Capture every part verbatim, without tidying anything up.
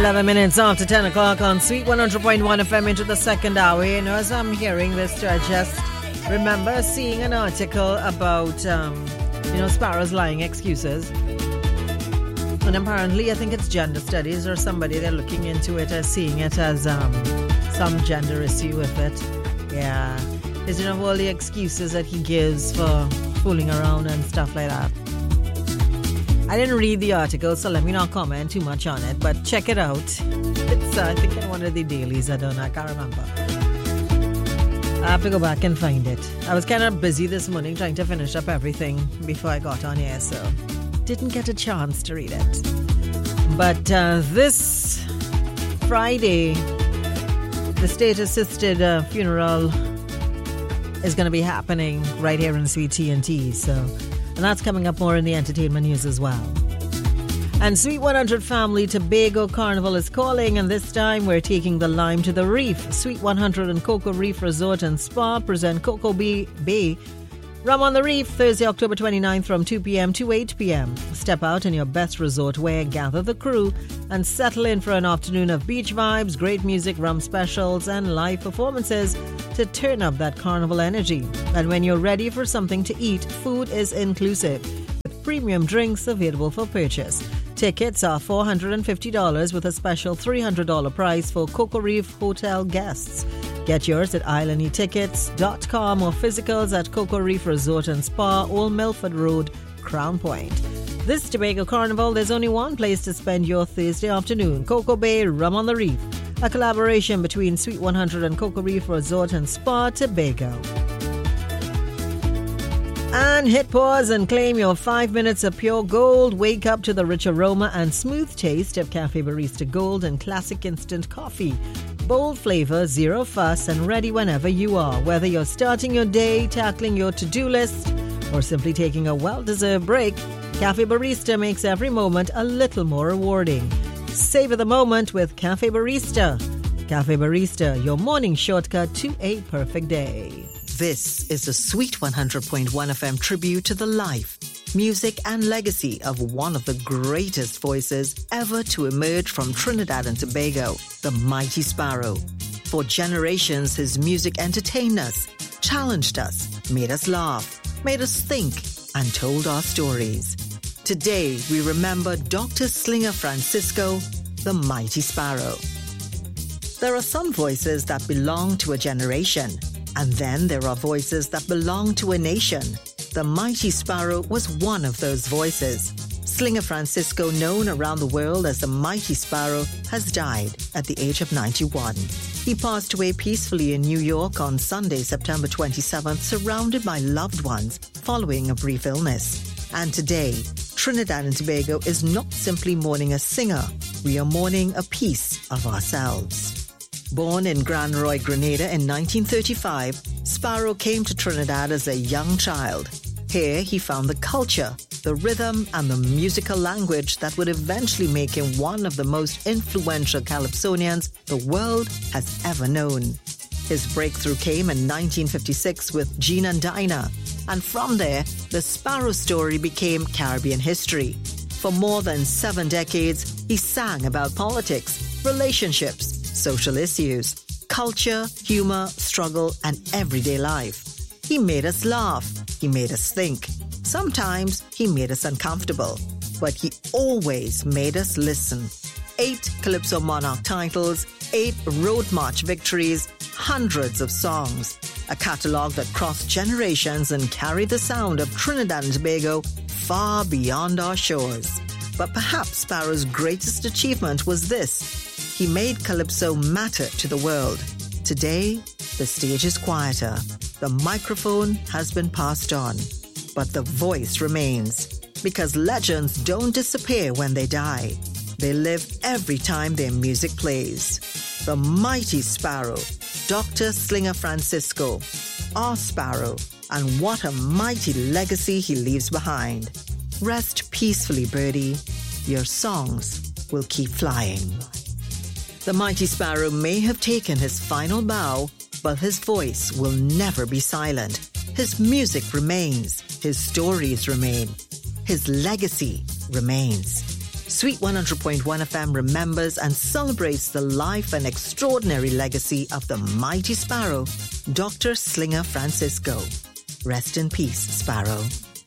eleven minutes after ten o'clock on Sweet one hundred point one F M into the second hour. You know, as I'm hearing this, I just remember seeing an article about, um, you know, sparrows lying excuses. And apparently, I think it's gender studies or somebody, they're looking into it as seeing it as um, some gender issue with it. Yeah. Because, you know, all the excuses that he gives for fooling around and stuff like that. I didn't read the article, so let me not comment too much on it, but check it out. It's, uh, I think, in one of the dailies. I don't know. I can't remember. I have to go back and find it. I was kind of busy this morning trying to finish up everything before I got on here, so didn't get a chance to read it. But uh, this Friday, the state-assisted uh, funeral is going to be happening right here in Sweet T N T, so, and that's coming up more in the entertainment news as well. And Sweet one hundred family, Tobago Carnival is calling, and this time we're taking the lime to the reef. Sweet one hundred and Cocoa Reef Resort and Spa present Cocoa Bay Rum on the Reef, Thursday, October twenty-ninth from two p.m. to eight p.m. Step out in your best resort wear, gather the crew, and settle in for an afternoon of beach vibes, great music, rum specials, and live performances to turn up that carnival energy. And when you're ready for something to eat, food is inclusive, with premium drinks available for purchase. Tickets are four hundred fifty dollars with a special three hundred dollars price for Cocoa Reef Hotel guests. Get yours at island e tickets dot com or physicals at Cocoa Reef Resort and Spa, Old Milford Road, Crown Point. This Tobago Carnival, there's only one place to spend your Thursday afternoon. Cocoa Bay Rum on the Reef, a collaboration between Sweet one hundred and Cocoa Reef Resort and Spa, Tobago. And hit pause and claim your five minutes of pure gold. Wake up to the rich aroma and smooth taste of Cafe Barista Gold and Classic Instant Coffee. Bold flavor, zero fuss, and ready whenever you are. Whether you're starting your day, tackling your to-do list, or simply taking a well-deserved break, Cafe Barista makes every moment a little more rewarding. Savor the moment with Cafe Barista. Cafe Barista, your morning shortcut to a perfect day. This is the Sweet one hundred point one F M tribute to the life, music and legacy of one of the greatest voices ever to emerge from Trinidad and Tobago, the Mighty Sparrow. For generations, his music entertained us, challenged us, made us laugh, made us think, and told our stories. Today, we remember Doctor Slinger Francisco, the Mighty Sparrow. There are some voices that belong to a generation, and then there are voices that belong to a nation. The Mighty Sparrow was one of those voices. Slinger Francisco, known around the world as the Mighty Sparrow, has died at the age of ninety-one. He passed away peacefully in New York on Sunday, September twenty-seventh, surrounded by loved ones following a brief illness. And today, Trinidad and Tobago is not simply mourning a singer, we are mourning a piece of ourselves. Born in Grand Roy, Grenada in nineteen thirty-five, Sparrow came to Trinidad as a young child. Here he found the culture, the rhythm, and the musical language that would eventually make him one of the most influential calypsonians the world has ever known. His breakthrough came in nineteen fifty-six with Gene and Dinah, and from there, the Sparrow story became Caribbean history. For more than seven decades, he sang about politics, relationships, social issues, culture, humor, struggle, and everyday life. He made us laugh. He made us think. Sometimes he made us uncomfortable, but he always made us listen. Eight Calypso Monarch titles, eight Road March victories, hundreds of songs. A catalogue that crossed generations and carried the sound of Trinidad and Tobago far beyond our shores. But perhaps Sparrow's greatest achievement was this. He made Calypso matter to the world. Today, the stage is quieter. The microphone has been passed on. But the voice remains. Because legends don't disappear when they die. They live every time their music plays. The Mighty Sparrow, Doctor Slinger Francisco, our Sparrow, and what a mighty legacy he leaves behind. Rest peacefully, birdie. Your songs will keep flying. The Mighty Sparrow may have taken his final bow, but his voice will never be silent. His music remains. His stories remain. His legacy remains. Sweet one hundred point one F M remembers and celebrates the life and extraordinary legacy of the mighty Sparrow, Doctor Slinger Francisco. Rest in peace, Sparrow.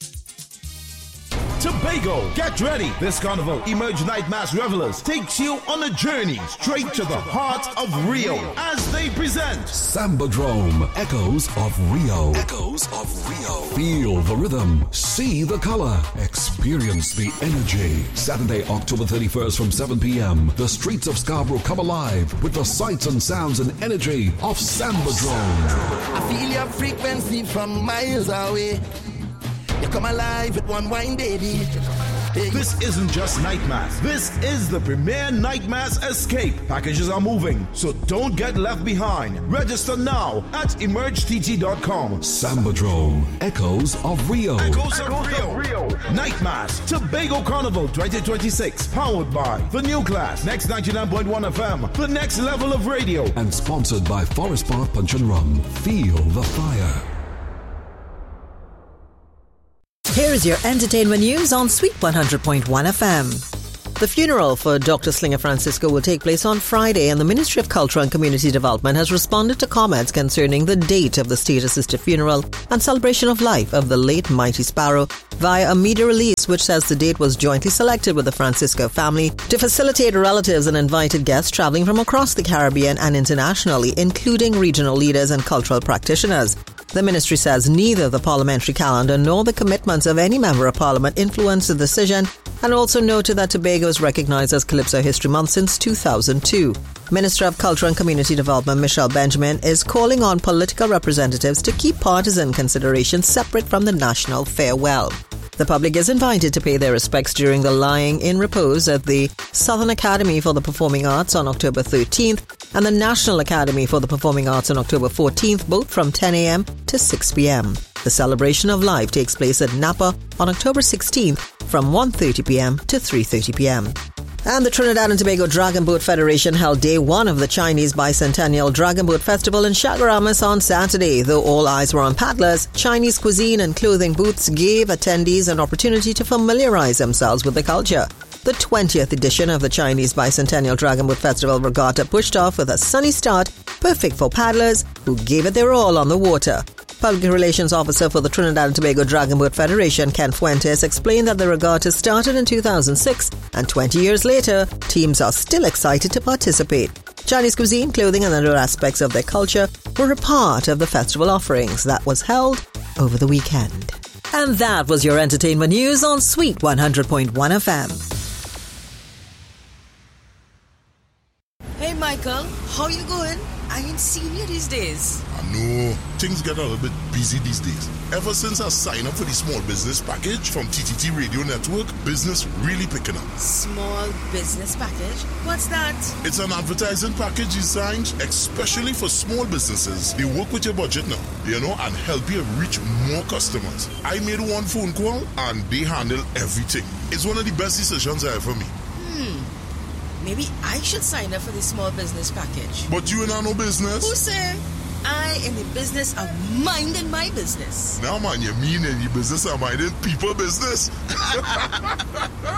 Tobago, get ready. This carnival, Emerge Night Mass Revelers takes you on a journey straight to the heart of Rio as they present Sambadrome, Echoes of Rio. Echoes of Rio. Feel the rhythm, see the color, experience the energy. Saturday, October thirty-first from seven p.m. The streets of Scarborough come alive with the sights and sounds and energy of Sambadrome. I feel your frequency from miles away. You come alive with one wine, baby. Hey. This isn't just Night Mass. This is the premier Night Mass Escape. Packages are moving, so don't get left behind. Register now at emerge t t dot com. Sambadrome, Echoes of Rio. Echoes, Echoes of, Rio. of Rio. Night Mass, Tobago Carnival twenty twenty-six. Powered by The New Class, Next ninety-nine point one F M, the next level of radio. And sponsored by Forest Park Punch and Rum. Feel the fire. Here is your entertainment news on Sweet one hundred point one F M. The funeral for Doctor Slinger Francisco will take place on Friday, and the Ministry of Culture and Community Development has responded to comments concerning the date of the state-assisted funeral and celebration of life of the late Mighty Sparrow via a media release which says the date was jointly selected with the Francisco family to facilitate relatives and invited guests travelling from across the Caribbean and internationally, including regional leaders and cultural practitioners. The ministry says neither the parliamentary calendar nor the commitments of any member of parliament influenced the decision, and also noted that Tobago is recognised as Calypso History Month since two thousand two. Minister of Culture and Community Development Michelle Benjamin is calling on political representatives to keep partisan considerations separate from the national farewell. The public is invited to pay their respects during the lying in repose at the Southern Academy for the Performing Arts on October thirteenth and the National Academy for the Performing Arts on October fourteenth, both from ten a.m. to six p.m. The celebration of life takes place at Napa on October sixteenth from one thirty p.m. to three thirty p.m. And the Trinidad and Tobago Dragon Boat Federation held day one of the Chinese Bicentennial Dragon Boat Festival in Chaguaramas on Saturday. Though all eyes were on paddlers, Chinese cuisine and clothing booths gave attendees an opportunity to familiarize themselves with the culture. The twentieth edition of the Chinese Bicentennial Dragon Boat Festival Regatta pushed off with a sunny start, perfect for paddlers who gave it their all on the water. Public Relations Officer for the Trinidad and Tobago Dragon Boat Federation, Ken Fuentes, explained that the regatta started in two thousand six and twenty years later, teams are still excited to participate. Chinese cuisine, clothing and other aspects of their culture were a part of the festival offerings that was held over the weekend. And that was your entertainment news on Sweet one hundred point one F M. Hey Michael, how you going? I ain't seen you these days. I know. Things get a little bit busy these days. Ever since I signed up for the small business package from T T T Radio Network, business really picking up. Small business package? What's that? It's an advertising package designed especially for small businesses. They work with your budget now, you know, and help you reach more customers. I made one phone call and they handle everything. It's one of the best decisions I ever made. Hmm. Maybe I should sign up for the small business package. But you ain't no business. Who say? I in the business of minding my business. Now man, you mean in the business of minding people business?